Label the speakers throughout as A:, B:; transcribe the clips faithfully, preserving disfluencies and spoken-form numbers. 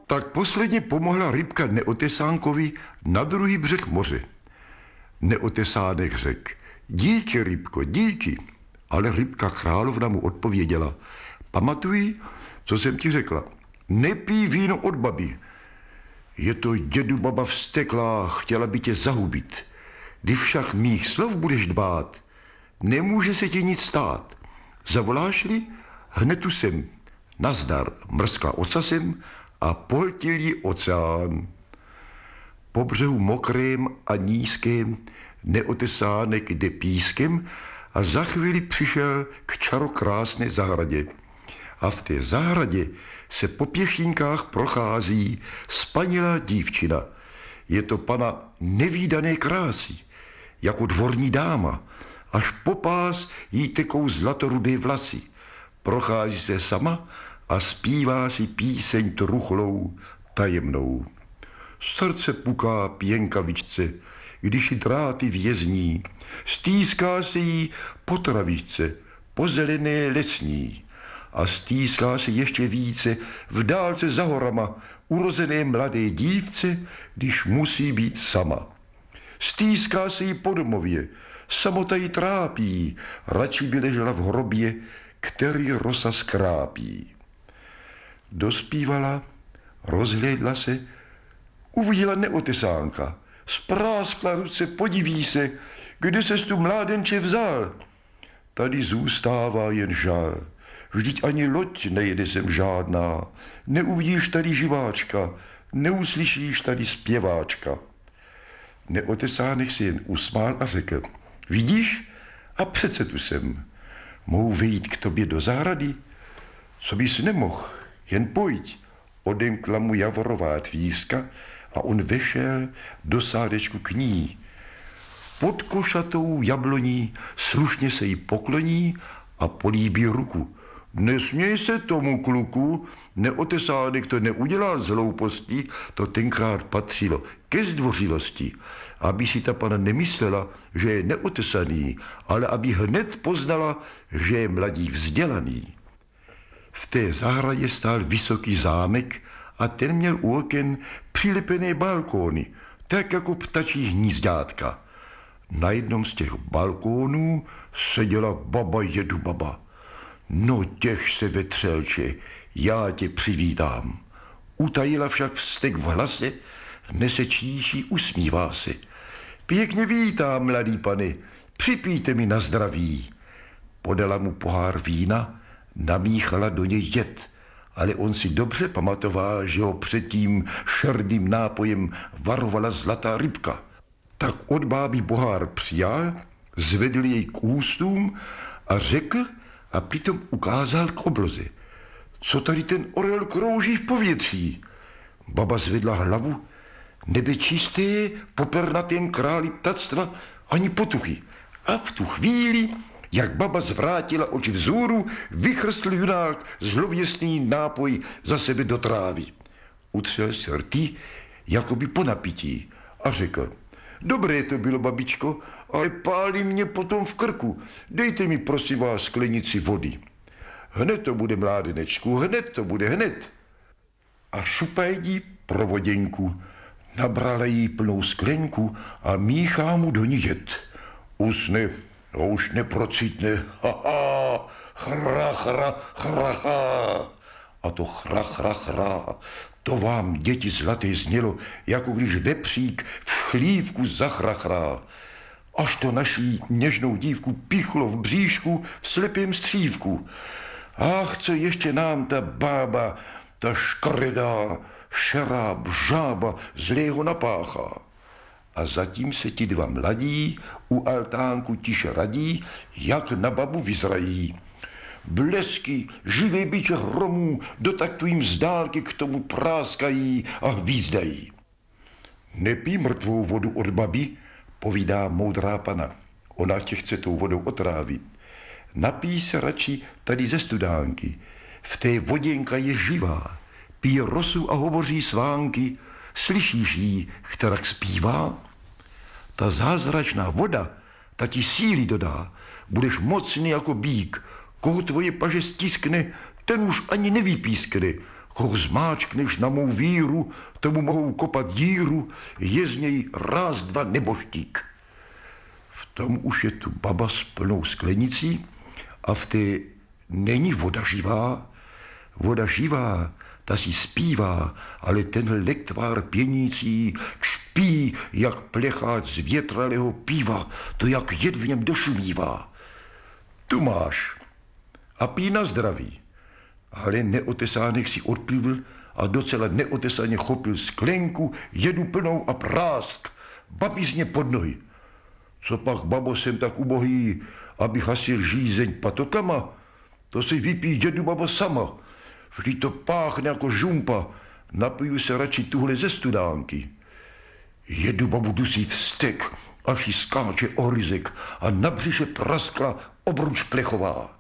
A: Tak posledně pomohla rybka Neotesánkovi na druhý břeh moře. Neotesánek řekl: díky, rybko, díky. Ale rybka královna mu odpověděla: pamatuj, co jsem ti řekla, nepij víno od babi. Je to dědu baba vzteklá, chtěla by tě zahubit. Když však mých slov budeš dbát, nemůže se ti nic stát. Zavoláš-li, hned tu jsem. Nazdar, mrskla ocasem a pohltil jí oceán. Po břehu mokrém a nízkém Neotesánek jde pískem a za chvíli přišel k čarokrásné zahradě. A v té zahradě se po pěšinkách prochází spanilá dívčina. Je to pana nevídané krásy, jako dvorní dáma, až po pás jí tekou zlatorudé vlasy. Prochází se sama a zpívá si píseň truchlou, tajemnou. Srdce puká pěnkavičce, když ji dráty vězní, stýská se jí po travičce, po zelené lesní a stýská se ještě více v dálce za horama urozené mladé dívce, když musí být sama. Stýská se jí po domově, samota jí trápí, radši by ležela v hrobě, který rosa skrápí. Dospívala, rozhlédla se, uviděla Neotesánka, spráskla ruce, podiví se, kde ses tu mládenče vzal. Tady zůstává jen žal, vždyť ani loď nejede sem žádná, neuvidíš tady živáčka, neuslyšíš tady zpěváčka. Neotesánek si jen usmál a řekl: vidíš, a přece tu jsem. Mohu vejít k tobě do zahrady? Co bys nemohl, jen pojď. Odemkla mu javorová tvířka a on vešel do sádečku k ní. Pod košatou jabloní slušně se jí pokloní a políbí ruku. Nesměj se tomu, kluku, Neotesánek to neudělal z hlouposti, to tenkrát patřilo ke zdvořilosti, aby si ta pana nemyslela, že je neotesaný, ale aby hned poznala, že je mladík vzdělaný. V té zahradě stál vysoký zámek a ten měl u oken přilepené balkóny, tak jako ptačí hnízdátka. Na jednom z těch balkónů seděla baba Jedubaba. No těž se, vetřelče, já tě přivítám. Utajila však vztek v hlase, nese číší, usmívá se. Pěkně vítám, mladý pane, připijte mi na zdraví. Podala mu pohár vína, namíchala do něj jed, ale on si dobře pamatoval, že ho předtím šerdým nápojem varovala zlatá rybka. Tak od báby pohár přijal, zvedl jej k ústům a řekl a přitom ukázal k obloze: co tady ten orel krouží v povětří? Baba zvedla hlavu, nebe čisté, po pernatém králi ptactva ani potuchy. A v tu chvíli, jak baba zvrátila oči vzhůru, vychrstl junák zlověstný nápoj za sebe do trávy. Utřel se rty, jakoby po napití, a řekl: dobré to bylo, babičko, ale pálí mě potom v krku. Dejte mi, prosím vás, sklenici vody. Hned to bude, mládenečku, hned to bude, hned. A šupajdí pro voděnku, nabrala jí plnou sklenku a míchá mu do ní jed. Usne, no už neprocitne, ha, ha, chra, chra, chra, chra. A to chra, chra, chra, to vám, děti zlaté, znělo, jako když vepřík v chlívku zachrachrá. Až to naší něžnou dívku pichlo v bříšku v slepém střívku. Ach, co ještě nám ta bába, ta škredá, šeráb, žába zlého napáchá. A zatím se ti dva mladí u altánku tiše radí, jak na babu vyzrají. Blesky, živé biče hromů do taktu jim z dálky k tomu práskají a hvízdají. Nepij mrtvou vodu od babi, povídá moudrá pana. Ona tě chce tou vodou otrávit. Napij se radši tady ze studánky. V té voděnka je živá. Pije rosu a hovoří svánky. Slyšíš jí, kterak zpívá? Ta zázračná voda, ta ti síly dodá. Budeš mocný jako bík. Koho tvoje paže stiskne, ten už ani nevypískne. koho zmáčkneš na mou víru, tomu mohou kopat díru, je z něj ráz dva neboštík. V tom už je tu baba s plnou sklenicí a v té není voda živá. Voda živá, ta si zpívá, ale tenhle lektvár pěnící čpí, jak plecháč z větralého píva, to jak jed v něm došumívá. Tu máš. A pí na zdraví. Ale neotesánek si odpil a docela neotesaně chopil sklenku, jedu plnou a prásk, babizně pod nohy. Co pak, babo, jsem tak ubohý, abych hasil žízeň patokama? To si vypí jedu, babo, sama. Vždyť to páchne jako žumpa, napiju se radši tuhle ze studánky. Jedu babu dusí vztek, až jí skáče ohryzek a na břiše praskla obruč plechová.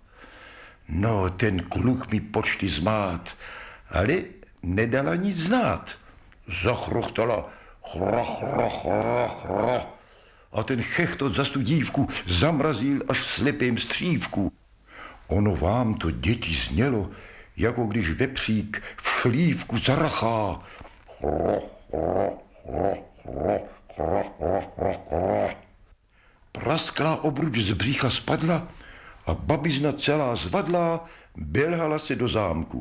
A: No, ten kluk mi počty zmát, ale nedala nic znát. Zachrochtala chra, chra, chra, chra. A ten chechtot za tu dívku zamrazil až v slepém střívku. Ono vám to, děti, znělo, jako když vepřík v chlívku zarachá. Chra, chra, chra, chra, chra, chra, chra, chra. Prasklá obruč z břicha spadla a babizna celá zvadlá belhala se do zámku.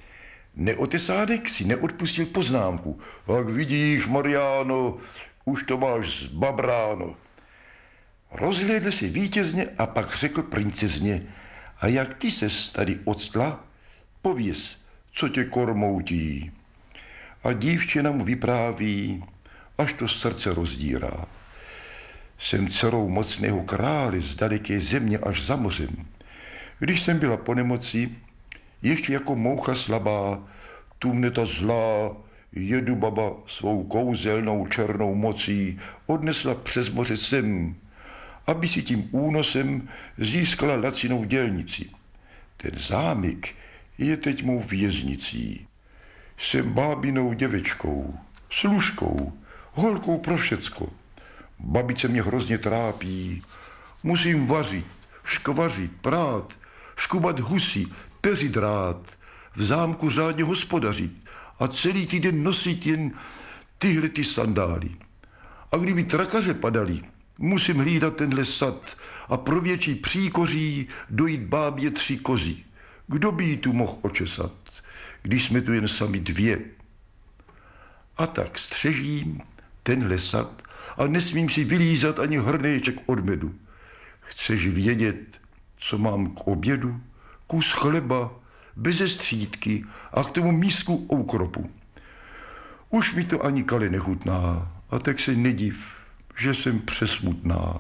A: Neotesánek si neodpustil poznámku. Tak vidíš, Mariáno, už to máš zbabráno. Rozhlédl se vítězně a pak řekl princezně: a jak ty ses tady odstla, pověz, co tě kormoutí. A dívčina mu vypráví, až to srdce rozdírá. Jsem dcerou mocného krále z daleké země až za mořem. Když jsem byla po nemoci, ještě jako moucha slabá, tu mne ta zlá jedu baba svou kouzelnou černou mocí odnesla přes moře sem, aby si tím únosem získala lacinou dělnici. Ten zámek je teď mou věznicí. Jsem bábinou děvečkou, služkou, holkou pro všecko. Babice mě hrozně trápí. Musím vařit, škvařit, prát, škubat husy, peřit drát, v zámku řádně hospodařit a celý týden nosit jen tyhle ty sandály. A kdyby trakaře padaly, musím hlídat tenhle sad a pro větší příkoří dojít bábě tři kozy. Kdo by jí tu mohl očesat, když jsme tu jen sami dvě? A tak střežím tenhle sad a nesmím si vylízat ani hrnéček od medu. Chceš vědět, co mám k obědu? Kus chleba, beze střídky a k tomu mísku ukropu. Už mi to ani kale nechutná a tak se nediv, že jsem přesmutná.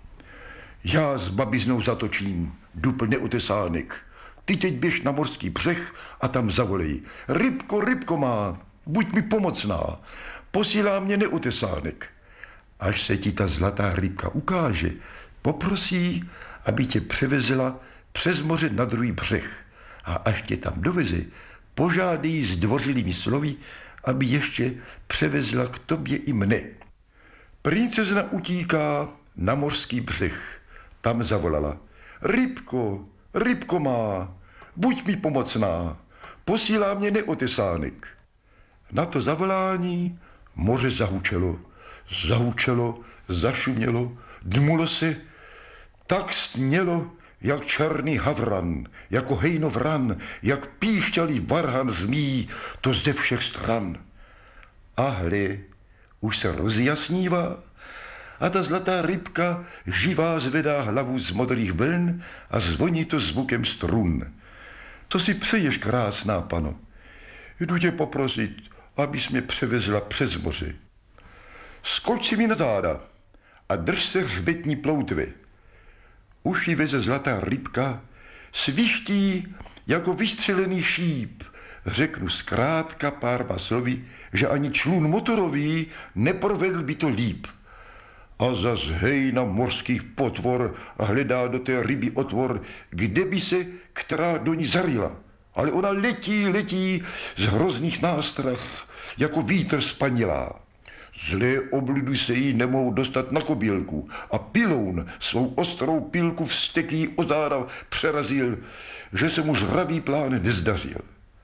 A: Já s babiznou zatočím, dupl neotesánek. Ty teď běž na morský břeh a tam zavolej. Rybko, rybko má, buď mi pomocná, posílá mě neotesánek. Až se ti ta zlatá rybka ukáže, poprosí, aby tě převezla přes moře na druhý břeh. A až tě tam doveze, požádej zdvořilými slovy, aby ještě převezla k tobě i mne. Princezna utíká na mořský břeh. Tam zavolala. Rybko, rybko má, buď mi pomocná, posílá mě neotesánek. Na to zavolání moře zahučelo, zahučelo, zašumělo, dmulo se, tak stnělo, jak černý havran, jako hejno vran, jak píšťalý varhan zmí, to ze všech stran. A hle, už se rozjasnívá a ta zlatá rybka živá zvedá hlavu z modrých vln a zvoní to zvukem strun. To si přeješ, krásná pano. Jdu tě poprosit, abys mě převezla přes moře. Skoč si mi na záda a drž se hřbetní ploutvy. Už ji veze zlatá rybka, sviští jako vystřelený šíp. Řeknu zkrátka párma slovy, že ani člun motorový neprovedl by to líp. A zas hejna morských potvor hledá do té ryby otvor, kde by se která do ní zarila. Ale ona letí, letí z hrozných nástrah, jako vítr spanilá. Zlé obludy se jí nemohou dostat na kobylku a piloun svou ostrou pilku vzteklý o záda přerazil, že se mu žravý plán nezdařil.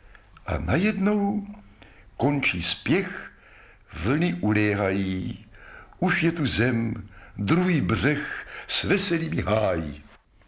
A: A najednou končí spěch, vlny uléhají, už je tu zem, druhý břeh s veselými hájí.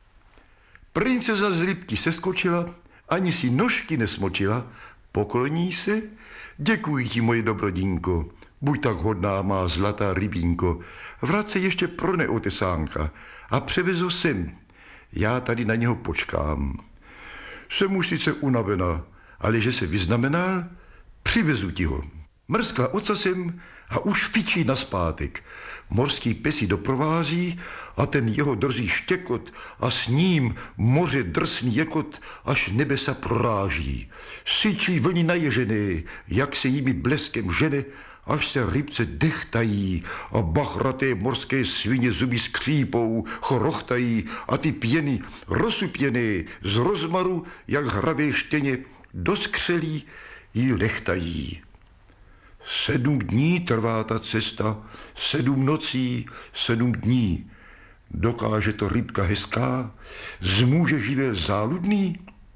A: Princeza z rybky seskočila, ani si nožky nesmočila, pokloní se, děkuji ti, moje dobrodinko, buď tak hodná, má zlatá rybínko, vrať se ještě pro neotesánka a převezu sem, já tady na něho počkám. Jsem už sice unavená, ale že se vyznamenal, přivezu ti ho. Mrskla ocasem a už fičí naspátek. Morský pes ji doprovází a ten jeho drzý štěkot a s ním moře drsný jekot až nebesa proráží. Syčí vlny naježené, jak se jimi bleskem žene, až se rybce dechtají a bachraté morské svině zuby skřípou, chorochtají a ty pěny rozupěné z rozmaru, jak hravé štěně, do skřelí jí lechtají. Sedm dní trvá ta cesta, sedm nocí, sedm dní. Dokáže to rybka hezká, z muže živel záludný?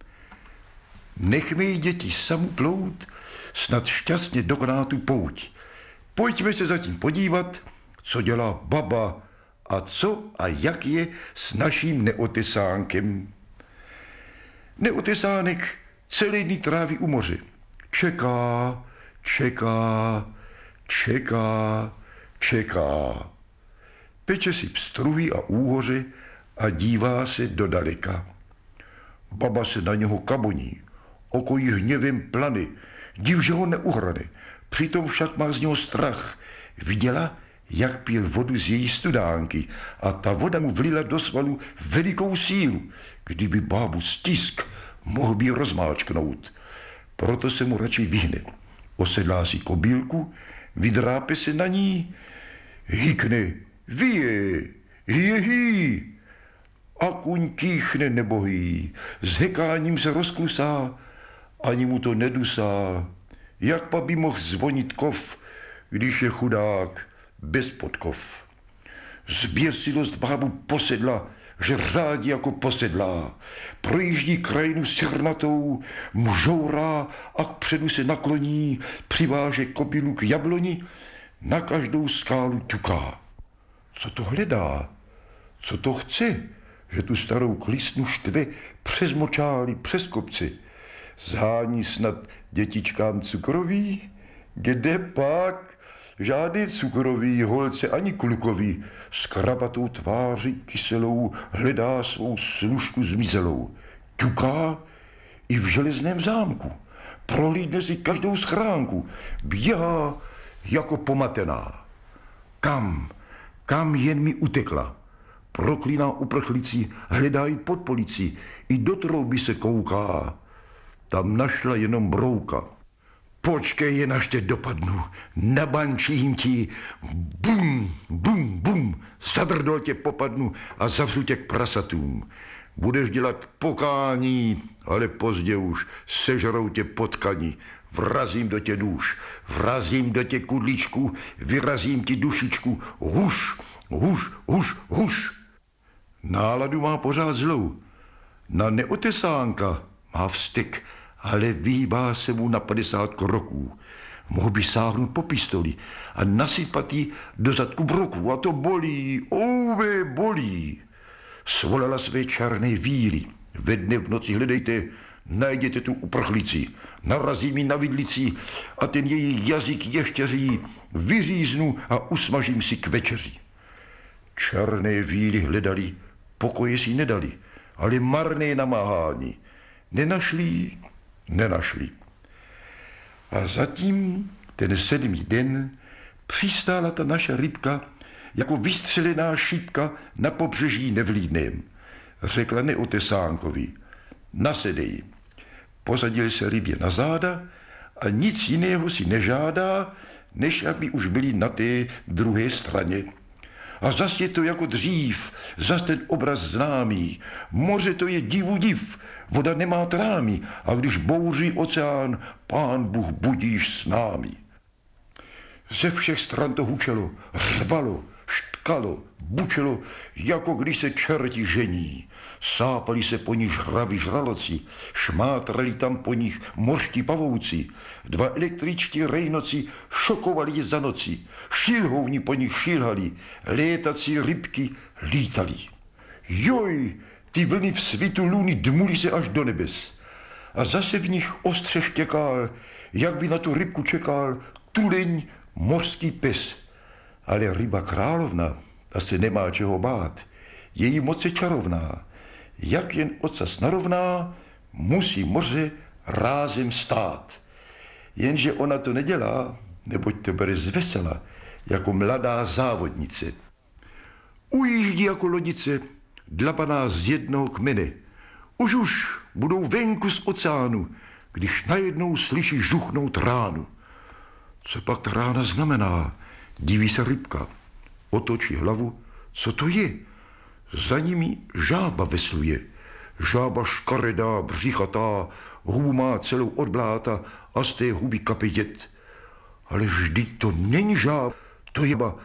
A: Nechme jí děti samu plout, snad šťastně dokoná tu pouť. Pojďme se zatím podívat, co dělá baba a co a jak je s naším neotesánkem. Neotesánek celý dny tráví u moře. Čeká, čeká, čeká, čeká. Peče si pstruhy a úhoře a dívá se do daleka. Baba se na něho kaboní, oko jí hněvem plany, div, že ho neuhrane, přitom však má z něho strach. Viděla, jak pil vodu z její studánky a ta voda mu vlila do svalu velikou sílu. Kdyby bábu stisk, mohl by ji rozmáčknout. Proto se mu radši vyhne. Osedlá si kobýlku, vydrápe se na ní, hykne, vyje, hije, hije. A kuň kýchne nebohý, s hekáním se rozklusá, ani mu to nedusá. Jak pa by mohl zvonit kov, když je chudák bez podkov. Zběsilost bábu posedla, že řádí jako posedlá. Projíždí krajinu sirnatou, mžourá a k předu se nakloní, přiváže kobýlu k jabloni, na každou skálu ťuká. Co to hledá? Co to chce? Že tu starou klistnu štve přes močály, přes kopce. Zhání snad dětičkám cukroví? Kde pak? Žádný cukrový, holce ani klukový, s krabatou tváří kyselou hledá svou služku zmizelou. Ťuká i v železném zámku, prohlídne si každou schránku, běhá jako pomatená. Kam, kam jen mi utekla? Proklíná uprchlici, hledá ji pod policí, i do trouby se kouká. Tam našla jenom brouka. Počkej, jen až tě dopadnu, nabančím ti, bum, bum, bum, zadrdol tě popadnu a zavřu tě k prasatům. Budeš dělat pokání, ale pozdě už, sežerou tě potkaní, vrazím do tě duš, vrazím do tě kudličku, vyrazím ti dušičku, huš, huš, huš, huš. Náladu má pořád zlou, na neotesánka má vztek, ale vyhýbá se mu na padesát kroků. Mohl by sáhnout po pistoli a nasypat jí do zadku broku. A to bolí, ouve, bolí. Svolala své černé víly. Ve dne v noci hledejte, najděte tu uprchlici. Narazím ji na vidlici a ten její jazyk ještěří. Vyříznu a usmažím si k večeři. Černé víly hledali, pokoje si nedali, ale marné namáhání. Nenašli, nenašli. A zatím ten sedmý den přistála ta naše rybka jako vystřelená šípka na pobřeží nevlídném. Řekla neotesánkovi, nasedej. Posadil se rybě na záda a nic jiného si nežádá, než aby už byli na té druhé straně. A zas je to jako dřív, zas ten obraz známý. Moře to je divu div, voda nemá trámy a když bouří oceán, Pán Bůh budíš s námi. Ze všech stran to hučelo, řvalo, št tkalo, bučelo, jako když se čerti žení. Sápali se po nich žraví žraloci, šmátrali tam po nich mořští pavouci, dva električtí rejnoci šokovali je za noci, šilhouni po nich šilhali, létací rybky lítali. Joj, ty vlny v svitu luny dmuly se až do nebes. A zase v nich ostře štěkal, jak by na tu rybku čekal tuleň mořský pes. Ale ryba královna, ta se nemá čeho bát. Její moc je čarovná. Jak jen ocas narovná, musí moře rázem stát. Jenže ona to nedělá, neboť to bere zvesela, jako mladá závodnice. Ujíždí jako lodice, dlapaná z jednoho kmene. Už už budou venku z oceánu, když najednou slyší žuchnout ránu. Co pak ta rána znamená? Diví se rybka. Otočí hlavu. Co to je? Za nimi žába vesluje. Žába škaredá, břichatá, hubu má celou od bláta a z té huby kape jed. Ale vždyť to není žába, to je ba